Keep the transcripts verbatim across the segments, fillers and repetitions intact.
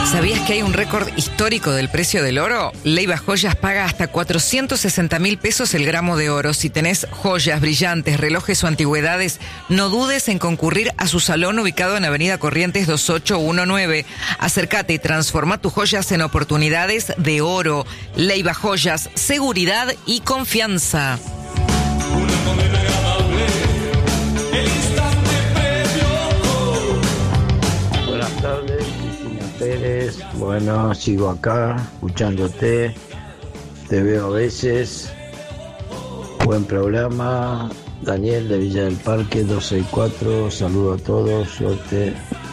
¿Sabías que hay un récord histórico del precio del oro? Leiva Joyas paga hasta cuatrocientos sesenta mil pesos el gramo de oro. Si tenés joyas, brillantes, relojes o antigüedades, no dudes en concurrir a su salón ubicado en Avenida Corrientes dos ocho uno nueve. Acércate y transforma tus joyas en oportunidades de oro. Leiva Joyas, seguridad y confianza. Buenas tardes, Cristina Pérez. Bueno, sigo acá, escuchándote. Te veo a veces. Buen programa. Daniel de Villa del Parque, dos seis cuatro. Saludo a todos, suerte.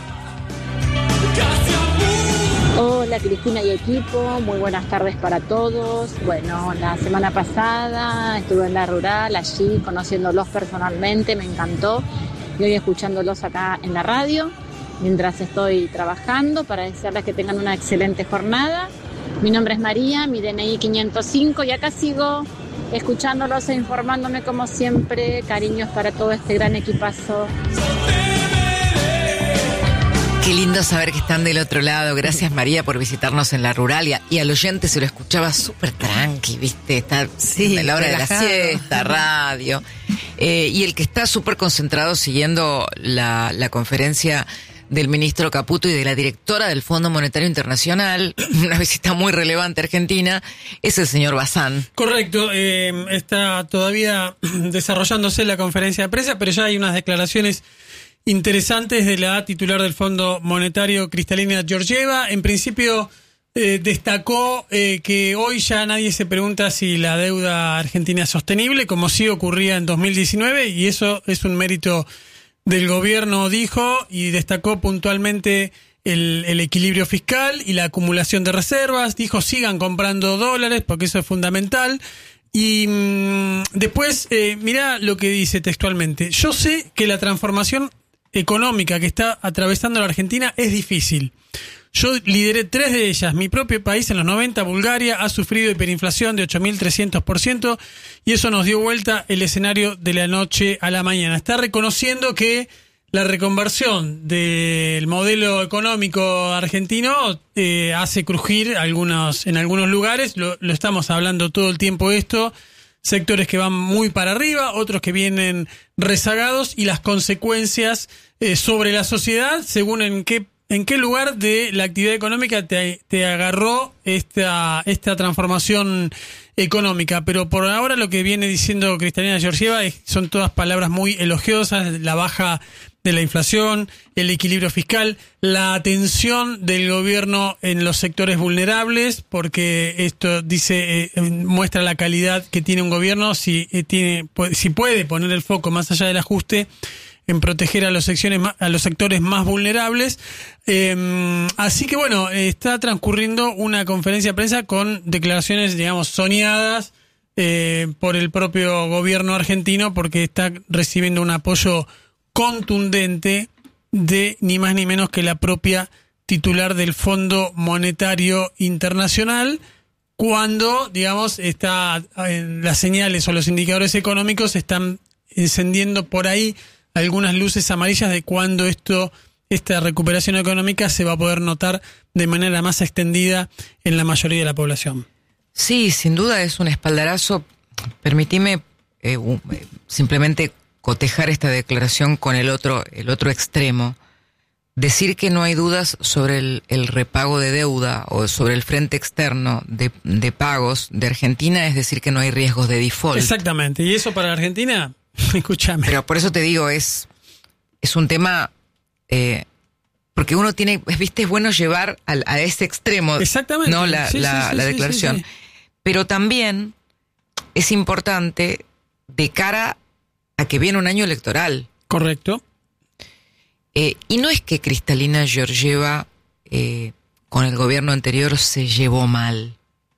Hola Cristina y equipo, muy buenas tardes para todos. Bueno, la semana pasada estuve en la rural, allí conociéndolos personalmente, me encantó. Y hoy escuchándolos acá en la radio, mientras estoy trabajando, para desearles que tengan una excelente jornada. Mi nombre es María, mi D N I quinientos cinco y acá sigo escuchándolos e informándome como siempre. Cariños para todo este gran equipazo. Qué lindo saber que están del otro lado. Gracias, María, por visitarnos en la rural. Y, a, y al oyente se lo escuchaba súper tranqui, ¿viste? Está sí, a la hora relajado. De la siesta, radio. Eh, y el que está súper concentrado siguiendo la, la conferencia del ministro Caputo y de la directora del Fondo Monetario Internacional, una visita muy relevante a Argentina, es el señor Bazán. Correcto, eh, está todavía desarrollándose la conferencia de prensa, pero ya hay unas declaraciones interesantes de la titular del Fondo Monetario, Kristalina Georgieva. En principio eh, destacó eh, que hoy ya nadie se pregunta si la deuda argentina es sostenible, como sí ocurría en dos mil diecinueve, y eso es un mérito del gobierno, dijo, y destacó puntualmente el, el equilibrio fiscal y la acumulación de reservas. Dijo, sigan comprando dólares porque eso es fundamental. Y mmm, después, eh, mirá lo que dice textualmente. Yo sé que la transformación económica que está atravesando la Argentina es difícil. Yo lideré tres de ellas. Mi propio país en los noventa, Bulgaria, ha sufrido hiperinflación de ocho mil trescientos por ciento y eso nos dio vuelta el escenario de la noche a la mañana. Está reconociendo que la reconversión del modelo económico argentino eh, hace crujir algunos, en algunos lugares. Lo, lo estamos hablando todo el tiempo esto. Sectores que van muy para arriba, otros que vienen rezagados y las consecuencias eh, sobre la sociedad según en qué ¿En qué lugar de la actividad económica te, te agarró esta, esta transformación económica? Pero por ahora lo que viene diciendo Kristalina Georgieva es, son todas palabras muy elogiosas: la baja de la inflación, el equilibrio fiscal, la atención del gobierno en los sectores vulnerables, porque esto dice eh, muestra la calidad que tiene un gobierno si eh, tiene si puede poner el foco más allá del ajuste en proteger a los secciones a los sectores más vulnerables. Eh, así que bueno, está transcurriendo una conferencia de prensa con declaraciones, digamos, soñadas eh, por el propio gobierno argentino, porque está recibiendo un apoyo contundente de ni más ni menos que la propia titular del Fondo Monetario Internacional, cuando, digamos, está en las señales o los indicadores económicos están encendiendo por ahí algunas luces amarillas de cuándo esto, esta recuperación económica se va a poder notar de manera más extendida en la mayoría de la población. Sí, sin duda es un espaldarazo. Permitime eh, simplemente cotejar esta declaración con el otro, el otro extremo. Decir que no hay dudas sobre el, el repago de deuda o sobre el frente externo de, de pagos de Argentina es decir que no hay riesgos de default. Exactamente, y eso para la Argentina... Escúchame. Pero por eso te digo, es, es un tema, eh, porque uno tiene, viste, es bueno llevar a, a ese extremo, exactamente, no la, sí, la, sí, sí, la sí, declaración. sí, sí. Pero también es importante de cara a que viene un año electoral. Correcto. Eh, y no es que Kristalina Georgieva eh, con el gobierno anterior se llevó mal.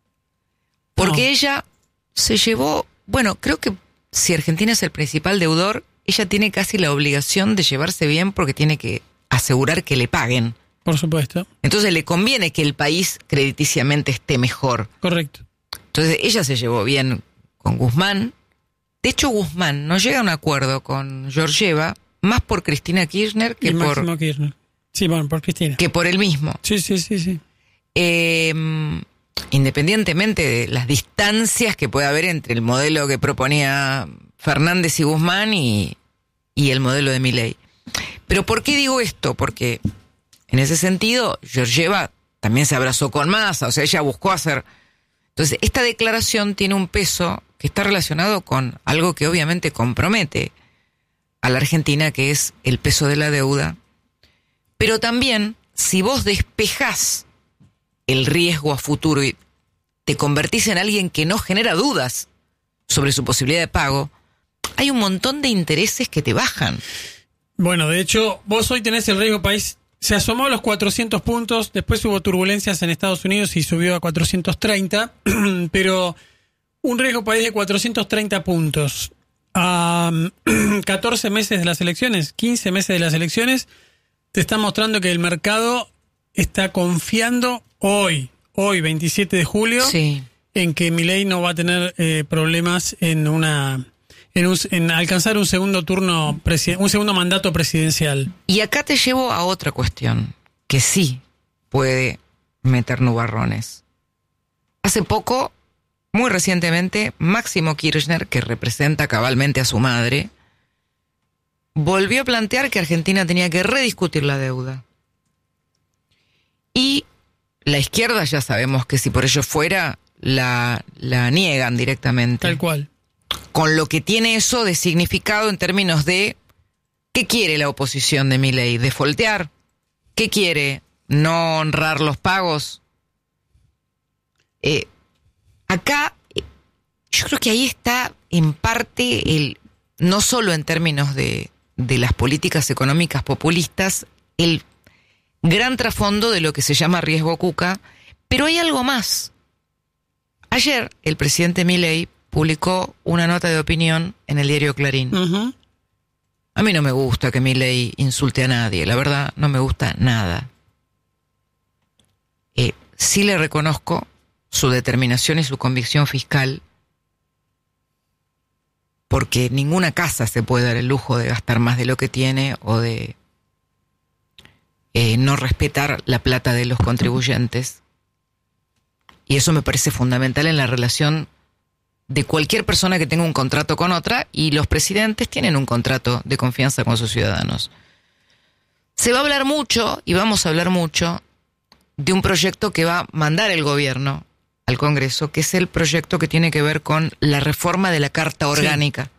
Porque no. Ella se llevó, bueno, creo que si Argentina es el principal deudor, ella tiene casi la obligación de llevarse bien porque tiene que asegurar que le paguen. Por supuesto. Entonces le conviene que el país crediticiamente esté mejor. Correcto. Entonces ella se llevó bien con Guzmán. De hecho, Guzmán no llega a un acuerdo con Georgieva más por Cristina Kirchner que y por... Máximo Kirchner. Sí, bueno, por Cristina. Que por él mismo. Sí, sí, sí, sí. eh, independientemente de las distancias que puede haber entre el modelo que proponía Fernández y Guzmán y, y el modelo de Milei. Pero ¿por qué digo esto? Porque en ese sentido, Georgieva también se abrazó con Massa, o sea, ella buscó hacer... Entonces, esta declaración tiene un peso que está relacionado con algo que obviamente compromete a la Argentina, que es el peso de la deuda. Pero también, si vos despejás el riesgo a futuro y te convertís en alguien que no genera dudas sobre su posibilidad de pago, hay un montón de intereses que te bajan. Bueno, de hecho, vos hoy tenés el riesgo país, se asomó a los cuatrocientos puntos, después hubo turbulencias en Estados Unidos y subió a cuatrocientos treinta, pero un riesgo país de cuatrocientos treinta puntos a catorce meses de las elecciones, quince meses de las elecciones, te está mostrando que el mercado está confiando hoy, hoy veintisiete de julio, sí, en que Milei no va a tener eh, problemas en una... En, un, en alcanzar un segundo turno, un segundo mandato presidencial. Y acá te llevo a otra cuestión, que sí puede meter nubarrones. Hace poco, muy recientemente, Máximo Kirchner, que representa cabalmente a su madre, volvió a plantear que Argentina tenía que rediscutir la deuda. Y la izquierda, ya sabemos que si por ello fuera, la, la niegan directamente. Tal cual. Con lo que tiene eso de significado en términos de ¿qué quiere la oposición de Milei? ¿Defoltear? ¿Qué quiere? ¿No honrar los pagos? Eh, acá, yo creo que ahí está en parte, el no solo en términos de, de las políticas económicas populistas, el gran trasfondo de lo que se llama riesgo Cuca, pero hay algo más. Ayer el presidente Milei publicó una nota de opinión en el diario Clarín. Uh-huh. A mí no me gusta que Milei insulte a nadie, la verdad, no me gusta nada. Eh, sí le reconozco su determinación y su convicción fiscal, porque ninguna casa se puede dar el lujo de gastar más de lo que tiene o de eh, no respetar la plata de los contribuyentes. Y eso me parece fundamental en la relación de cualquier persona que tenga un contrato con otra, y los presidentes tienen un contrato de confianza con sus ciudadanos. Se va a hablar mucho, y vamos a hablar mucho, de un proyecto que va a mandar el gobierno al Congreso, que es el proyecto que tiene que ver con la reforma de la Carta Orgánica.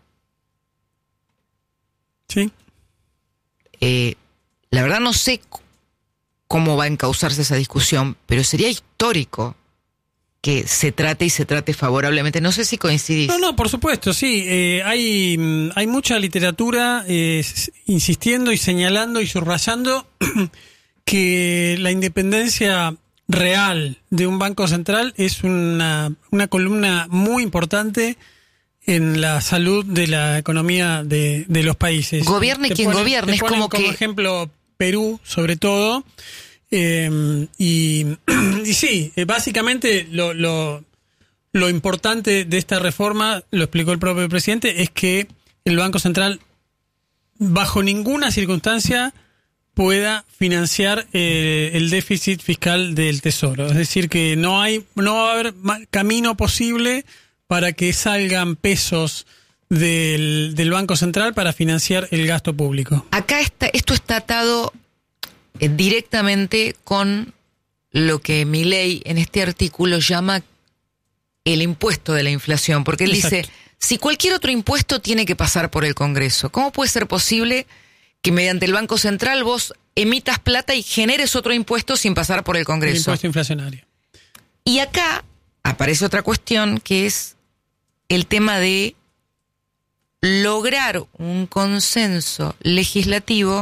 Sí. sí. Eh, la verdad no sé cómo va a encauzarse esa discusión, pero sería histórico que se trate y se trate favorablemente. No sé si coincidís. No, no, por supuesto, sí. Eh, hay, hay mucha literatura eh, insistiendo y señalando y subrayando que la independencia real de un banco central es una, una columna muy importante en la salud de la economía de, de los países. Gobierne quien ponen, gobierne. Es como, como que... ejemplo Perú, sobre todo. Eh, y, y sí, básicamente lo, lo, lo importante de esta reforma, lo explicó el propio presidente, es que el Banco Central bajo ninguna circunstancia pueda financiar eh, el déficit fiscal del Tesoro. Es decir, que no hay, no va a haber camino posible para que salgan pesos del, del Banco Central para financiar el gasto público. Acá está, esto está atado directamente con lo que Milei en este artículo llama el impuesto de la inflación, porque él Exacto. dice, si cualquier otro impuesto tiene que pasar por el Congreso, ¿cómo puede ser posible que mediante el Banco Central vos emitas plata y generes otro impuesto sin pasar por el Congreso? El impuesto inflacionario. Y acá aparece otra cuestión, que es el tema de lograr un consenso legislativo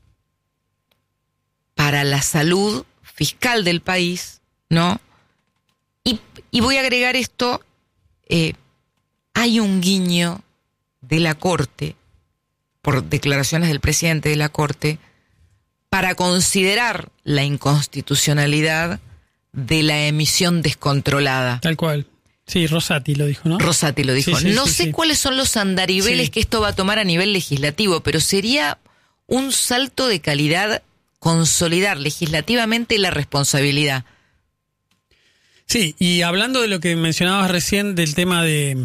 para la salud fiscal del país, ¿no? Y, y voy a agregar esto, eh, hay un guiño de la Corte, por declaraciones del presidente de la Corte, para considerar la inconstitucionalidad de la emisión descontrolada. Tal cual. Sí, Rosati lo dijo, ¿no? Rosati lo dijo. Sí, sí, no sí, sé sí. cuáles son los andariveles sí. que esto va a tomar a nivel legislativo, pero sería un salto de calidad consolidar legislativamente la responsabilidad Sí, y hablando de lo que mencionabas recién del tema de,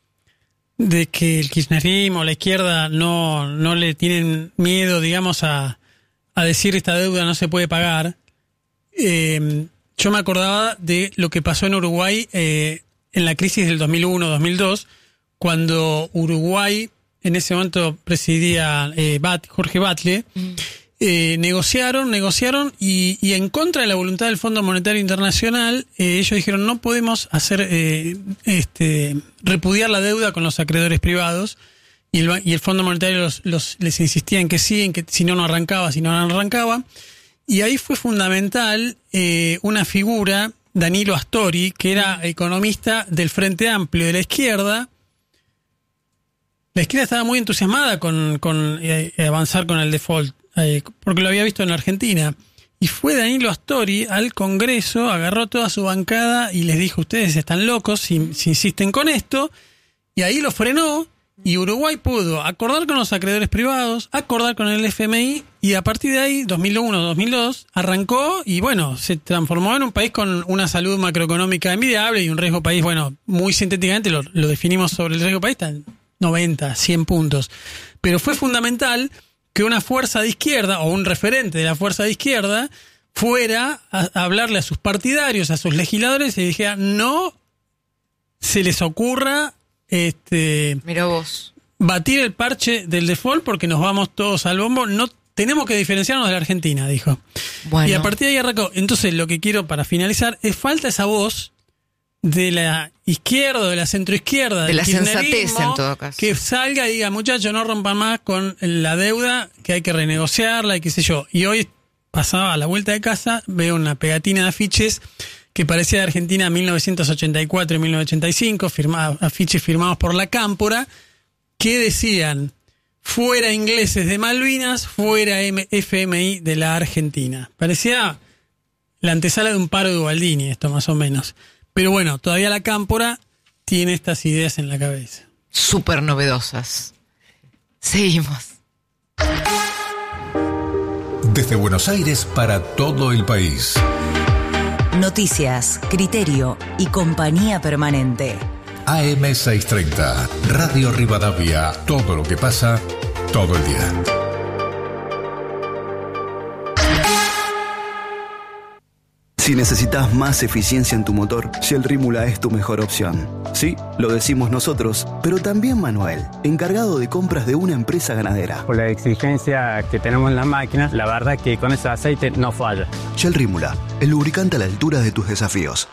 de que el kirchnerismo, la izquierda, no, no le tienen miedo, digamos, a, a decir esta deuda no se puede pagar, eh, yo me acordaba de lo que pasó en Uruguay eh, en la crisis del dos mil uno dos mil dos, cuando Uruguay, en ese momento presidía eh, Bat, Jorge Batlle, mm. Eh, negociaron, negociaron y, y en contra de la voluntad del Fondo Monetario Internacional, eh, ellos dijeron no podemos hacer eh, este repudiar la deuda con los acreedores privados y el, y el Fondo Monetario los, los, les insistía en que sí, en que si no no arrancaba, si no no arrancaba, y ahí fue fundamental eh, una figura, Danilo Astori, que era economista del Frente Amplio de la izquierda. La izquierda estaba muy entusiasmada con, con eh, avanzar con el default, Eh, porque lo había visto en Argentina, y fue Danilo Astori al Congreso, agarró toda su bancada y les dijo, ustedes están locos si, si insisten con esto, y ahí lo frenó, y Uruguay pudo acordar con los acreedores privados, acordar con el F M I, y a partir de ahí, dos mil uno dos mil dos, arrancó, y bueno, se transformó en un país con una salud macroeconómica envidiable y un riesgo país, bueno, muy sintéticamente lo, lo definimos sobre el riesgo país, está en noventa, cien puntos, pero fue fundamental que una fuerza de izquierda o un referente de la fuerza de izquierda fuera a, a hablarle a sus partidarios, a sus legisladores y dijera no se les ocurra este Mirá vos. batir el parche del default porque nos vamos todos al bombo, no tenemos que diferenciarnos de la Argentina, dijo. Bueno. Y a partir de ahí arrancó. Entonces lo que quiero para finalizar es falta esa voz de la izquierda, de la centroizquierda, de la sensatez en todo caso, que salga y diga, muchachos, no rompan más con la deuda, que hay que renegociarla y qué sé yo. Y hoy pasaba a la vuelta de casa, veo una pegatina de afiches que parecía de Argentina mil novecientos ochenta y cuatro y mil novecientos ochenta y cinco, firmado, afiches firmados por la Cámpora, que decían, fuera ingleses de Malvinas, fuera F M I de la Argentina. Parecía la antesala de un paro de Ubaldini, esto más o menos. Pero bueno, todavía la Cámpora tiene estas ideas en la cabeza. Súper novedosas. Seguimos. Desde Buenos Aires para todo el país. Noticias, criterio y compañía permanente. A M seiscientos treinta, Radio Rivadavia. Todo lo que pasa, todo el día. Si necesitas más eficiencia en tu motor, Shell Rímula es tu mejor opción. Sí, lo decimos nosotros, pero también Manuel, encargado de compras de una empresa ganadera. Por la exigencia que tenemos en las máquinas, la verdad que con ese aceite no falla. Shell Rímula, el lubricante a la altura de tus desafíos.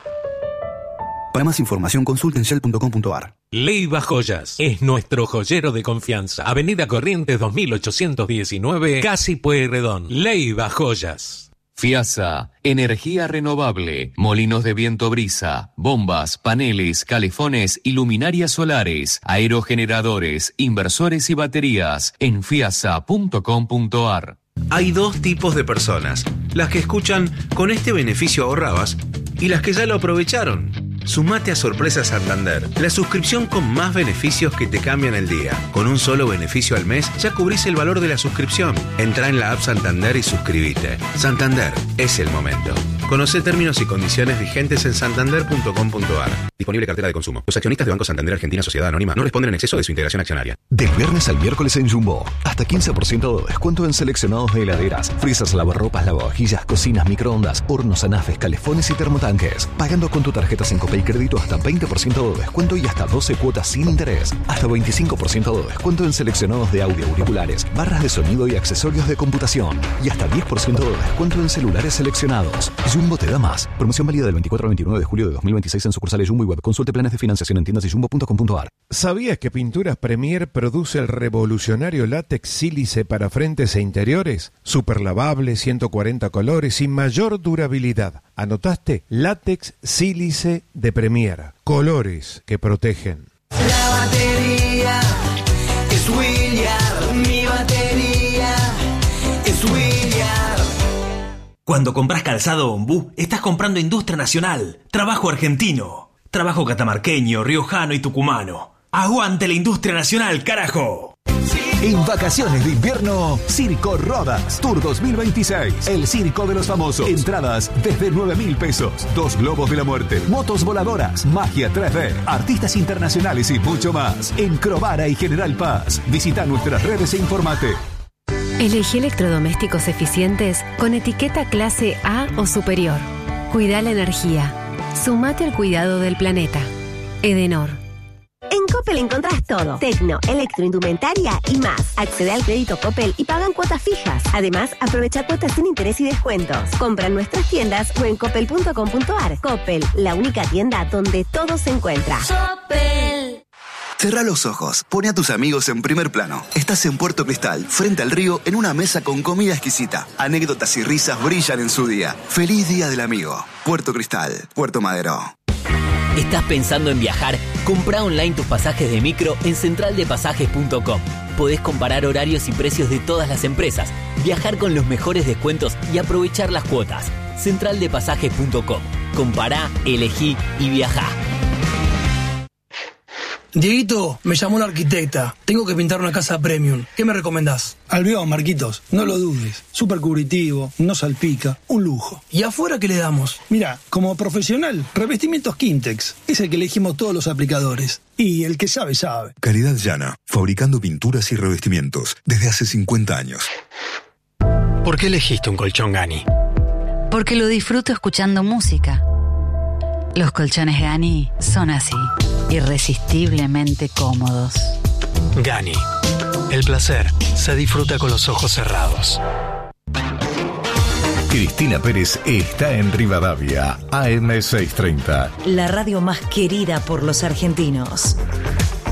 Para más información, consulta en shell punto com punto a r. Leiva Joyas es nuestro joyero de confianza. Avenida Corrientes dos mil ochocientos diecinueve, Casi Pueyrredón. Leiva Joyas. FIASA, energía renovable, molinos de viento brisa, bombas, paneles, calefones y luminarias solares, aerogeneradores, inversores y baterías en fiasa punto com punto a r. Hay dos tipos de personas, las que escuchan con este beneficio ahorrabas y las que ya lo aprovecharon. Sumate a Sorpresa Santander, la suscripción con más beneficios que te cambian el día. Con un solo beneficio al mes ya cubrís el valor de la suscripción. Entrá en la app Santander y suscribite. Santander, es el momento. Conocé términos y condiciones vigentes en santander punto com punto a r. Disponible cartera de consumo. Los accionistas de Banco Santander Argentina Sociedad Anónima no responden en exceso de su integración accionaria. Del viernes al miércoles en Jumbo, hasta quince por ciento de descuento en seleccionados de heladeras, frisas, lavarropas, lavavajillas, cocinas, microondas, hornos, anafes, calefones y termotanques. Pagando con tu tarjeta Sincope y crédito hasta veinte por ciento de descuento y hasta doce cuotas sin interés. Hasta veinticinco por ciento de descuento en seleccionados de audio, auriculares, barras de sonido y accesorios de computación. Y hasta diez por ciento de descuento en celulares seleccionados. Jumbo te da más. Promoción válida del veinticuatro al veintinueve de julio de dos mil veintiséis en sucursales Jumbo y web. Consulte planes de financiación en tiendas y jumbo punto com punto a r. ¿Sabías que Pinturas Premier produce el revolucionario látex sílice para frentes e interiores? Super lavable, ciento cuarenta colores y mayor durabilidad. ¿Anotaste? Látex sílice de Premier. Colores que protegen. La batería es William. Mi batería es William. Cuando compras calzado Ombú, estás comprando industria nacional, trabajo argentino, trabajo catamarqueño, riojano y tucumano. ¡Aguante la industria nacional, carajo! Sí. En vacaciones de invierno, Circo Rodas Tour dos mil veintiséis. El circo de los famosos. Entradas desde nueve mil pesos. Dos globos de la muerte, motos voladoras, magia tres D, artistas internacionales y mucho más. En Crovara y General Paz. Visita nuestras redes e informate. Elegí electrodomésticos eficientes con etiqueta clase A o superior. Cuida la energía. Sumate al cuidado del planeta. Edenor. En Coppel encontrás todo. Tecno, electroindumentaria y más. Accede al crédito Coppel y pagan cuotas fijas. Además, aprovecha cuotas sin interés y descuentos. Compra en nuestras tiendas o en coppel punto com punto ar. Coppel, la única tienda donde todo se encuentra. Coppel. Cerrá los ojos, pone a tus amigos en primer plano. Estás en Puerto Cristal, frente al río, en una mesa con comida exquisita. Anécdotas y risas brillan en su día. Feliz Día del Amigo. Puerto Cristal, Puerto Madero. ¿Estás pensando en viajar? Comprá online tus pasajes de micro en central de pasajes punto com. Podés comparar horarios y precios de todas las empresas, viajar con los mejores descuentos y aprovechar las cuotas. central de pasajes punto com. Compará, elegí y viajá. Dieguito, me llamó la arquitecta. Tengo que pintar una casa premium. ¿Qué me recomendás? Alveón, Marquitos. No lo dudes. Súper cubritivo, no salpica. Un lujo. ¿Y afuera qué le damos? Mira, como profesional, revestimientos Quintex. Es el que elegimos todos los aplicadores. Y el que sabe, sabe. Calidad Llana. Fabricando pinturas y revestimientos. Desde hace cincuenta años. ¿Por qué elegiste un colchón Gani? Porque lo disfruto escuchando música. Los colchones Gani son así. Irresistiblemente cómodos. Gani. El placer se disfruta con los ojos cerrados. Cristina Pérez está en Rivadavia, A M seiscientos treinta. La radio más querida por los argentinos.